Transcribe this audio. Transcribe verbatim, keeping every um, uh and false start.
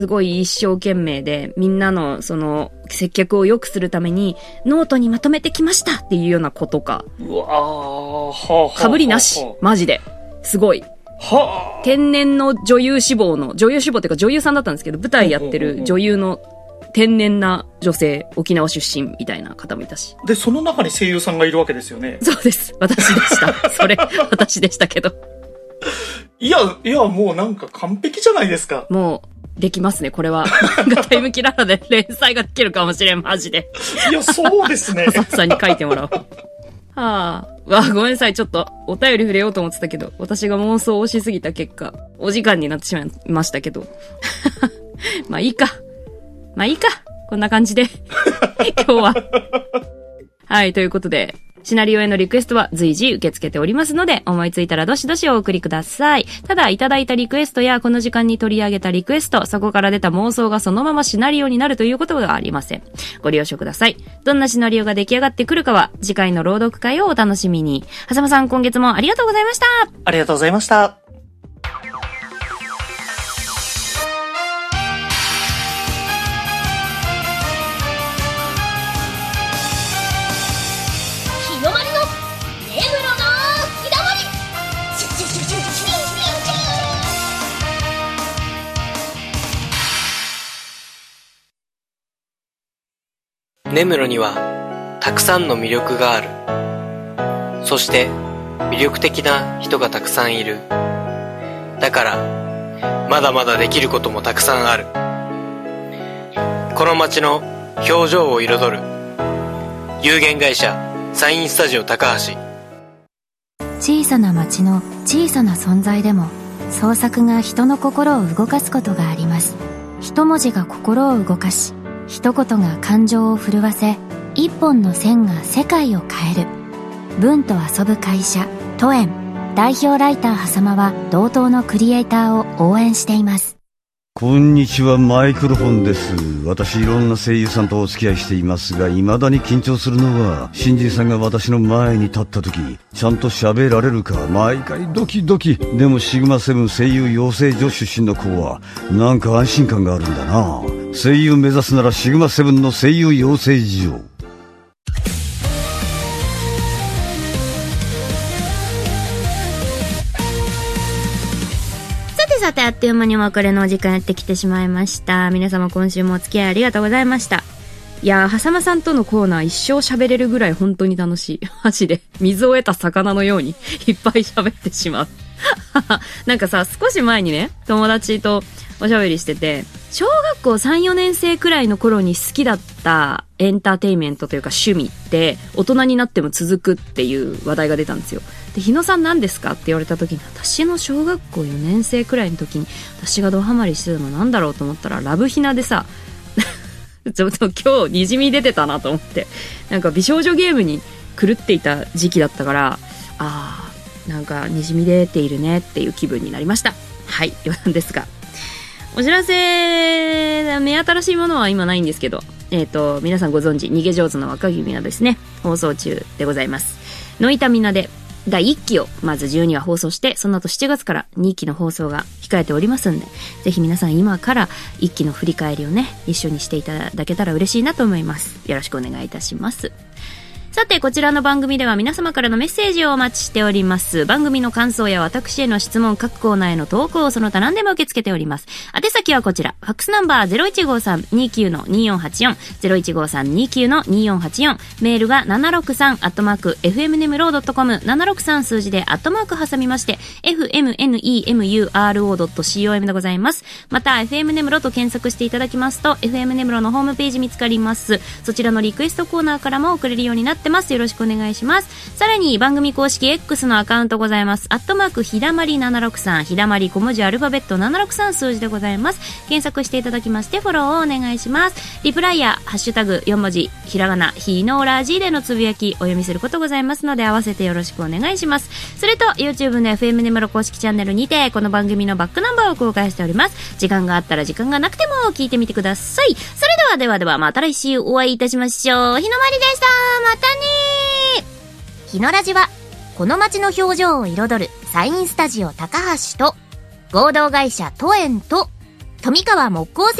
すごい一生懸命で、みんなのその接客を良くするためにノートにまとめてきましたっていうようなことか。 うわー、 かぶりなし、マジで。すごい。はあ、天然の女優志望の、女優志望っていうか女優さんだったんですけど、舞台やってる女優の天然な女性、沖縄出身みたいな方もいたし。 で、その中に声優さんがいるわけですよね。 そうです。私でした。それ、私でしたけど。 いや、いや、もうなんか完璧じゃないですか。 もう、できますね、これは。漫画タイムキララで連載ができるかもしれん、マジで。 いや、そうですね。 浅田さんに書いてもらおう。はあ。わ、ごめんなさい。ちょっと、お便り触れようと思ってたけど、私が妄想をしすぎた結果、お時間になってしまいましたけど。まあいいか。まあいいか。こんな感じで。今日は。はい、ということで、シナリオへのリクエストは随時受け付けておりますので、思いついたらどしどしお送りください。ただ、いただいたリクエストやこの時間に取り上げたリクエスト、そこから出た妄想がそのままシナリオになるということがありません。ご了承ください。どんなシナリオが出来上がってくるかは、次回の朗読会をお楽しみに。はさまさん、今月もありがとうございました。 ありがとうございました。 根室にはたくさんの魅力がある。そして魅力的な人がたくさんいる。だからまだまだできることもたくさんある。この街の表情を彩る有限会社サインスタジオ高橋。 小さな街の小さな存在でも創作が人の心を動かすことがあります。一文字が心を動かし、一言が感情を震わせ、一本の線が世界を変える。文と遊ぶ会社トエン代表ライターはさまは同等のクリエイターを応援しています。 こんにちは、マイクロフォンです。私いろんな声優さんとお付き合いしていますが、未だに緊張するのは新人さんが私の前に立った時ちゃんと喋られるか毎回ドキドキ。でもシグマセブン声優養成所出身の子はなんか安心感があるんだな。声優目指すならシグマセブンの声優養成所。 さて、あっという間にお別れのお時間やってきてしまいました。皆様今週もお付き合いありがとうございました。いやー、はさまさんとのコーナー一生喋れるぐらい本当に楽しい。マジで水を得た魚のようにいっぱい喋ってしまう。なんかさ、少し前にね、友達とおしゃべりしてて、小学校さん、よねん生くらいの頃に好きだったエンターテインメントというか趣味って大人になっても続くっていう話題が出たんですよ。で、日野さん何ですかって言われた時に、私の小学校よねん生くらいの時に私がドハマりしてたのなんだろうと思ったら、ラブヒナでさちょっと今日にじみ出てたなと思って、なんか美少女ゲームに狂っていた時期だったから、あーなんかにじみ出ているねっていう気分になりました。はい、余談ですが、お知らせ目新しいものは今ないんですけど、えっと皆さんご存知逃げ上手の若君はですね、放送中でございます。のいたみなでだいいっきをまずじゅうにわ放送して、その後しちがつからにきの放送が控えておりますんで、ぜひ皆さん今からいっきの振り返りをね一緒にしていただけたら嬉しいなと思います。よろしくお願いいたします。さて、こちらの番組では皆様からのメッセージをお待ちしております。番組の感想や私への質問、各コーナーへの投稿、その他何でも受け付けております。宛先はこちら、ファックスナンバー ゼロいちごさんにきゅうのによんはちよん ゼロいちごさんにきゅうのによんはちよん、メールがななろくさんアットマーク エフエムネムロードットコム、ななろくさん数字でアットマーク挟みまして エフエムネムロードットコム でございます。また エフエムネムロと検索していただきますと エフエムネムロのホームページ見つかります。そちらのリクエストコーナーからも送れるようになってます。よろしくお願いします。お願いします。さらに番組公式 X のアカウントございます。アットマークひだまりななろくさん、ひだまり小文字アルファベットななろくさん数字でございます。検索していただきましてフォローをお願いします。リプライやハッシュタグよん文字ひらがなひのラジでのつぶやきお読みすることございますので、合わせてよろしくお願いします。それと YouTube の エフエム ネムロ公式チャンネルにてこの番組のバックナンバーを公開しております。時間があったら時間がなくても聞いてみてください。それではではではまた来週お会いいたしましょう。ひのまりでした。またねー。ひのラジはこの街の表情を彩るサインスタジオ高橋と合同会社トエンと富川木工